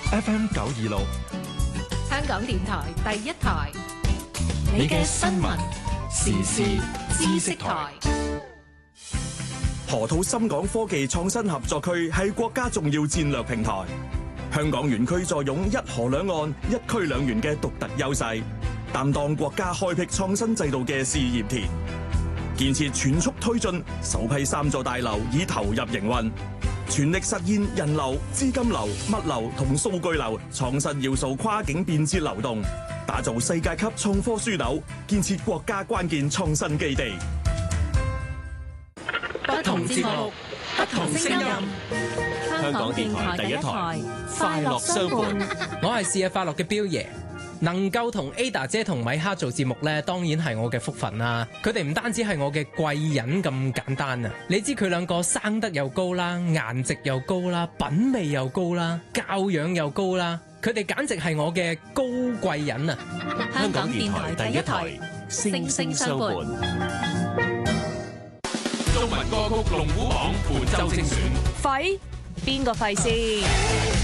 FM 926， 香港電台第一台，你嘅新聞時事知識台。 河套深港科技創新合作區係國家重要戰略平台，香港園區坐擁一河兩岸、一區兩園嘅獨特優勢，擔當國家開闢創新制度嘅試驗田。建設全速推進，首批3座大樓已投入營運，全力實現人流、資金流、物流同數據流創新要素跨境便捷流動，打造世界級創科樞紐，建設國家關鍵創新基地。 不同節目，不同聲音。 香港電台第一台，快樂相伴。 我係試日快樂嘅彪爺，能夠同 Ada 姐同米哈做節目呢，當然係我嘅福分啦。佢哋唔單止係我嘅貴人咁簡單啊！你知佢兩個生得又高啦，顏值又高啦，品味又高啦，教養又高啦，佢哋簡直係我嘅高貴人啊！ 香港電台第一台，聲聲相伴。 中文歌曲龍虎榜本周精選， 廢邊個廢先？